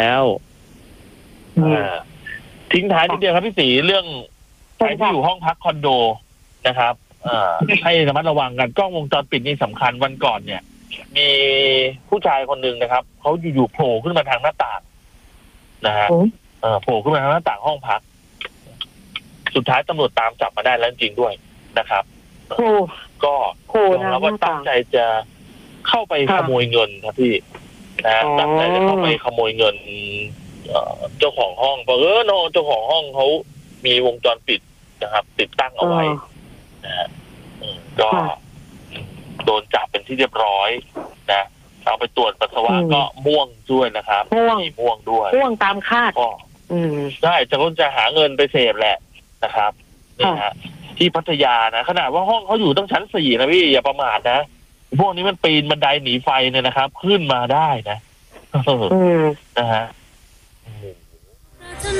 แล้วทิ้งท้ายนิดเดียวครับพี่ศรีเรื่องใครที่อยู่ห้องพักคอนโดนะครับให้ระมัดระวังกันกล้องวงจรปิดนี่สำคัญวันก่อนเนี่ย มีผู้ชายคนหนึ่งนะครับเขาอยู่ๆโผล่ขึ้นมาทางหน้าต่างนะฮะโผล่ขึ้นมาทางหน้าต่างห้องพักสุดท้ายตำรวจตามจับมาได้แล้วจริงด้วยนะครับก็แล้วว่าตั้งใจจะเข้าไปขโมยเงินครับพี่นะตั้งใจจะเข้าไปขโมยเงินเจ้าของห้องเพราะเจ้าของห้องเขามีวงจรปิดนะครับติดตั้งเอาไว้นะฮะก็โดนจับเป็นที่เรียบร้อยนะเอาไปตรวจปัสสาวะก็ม่วงด้วยนะครับม่วงด้วยม่วงตามคาดใช่จะหาเงินไปเสพแหละนะครับนี่ฮะที่พัทยานะขนาดว่าห้องเขาอยู่ตั้งชั้น4นะพี่อย่าประมาทนะพวกนี้มันปีนบันไดหนีไฟเนี่ยนะครับขึ้นมาได้นะนะฮะ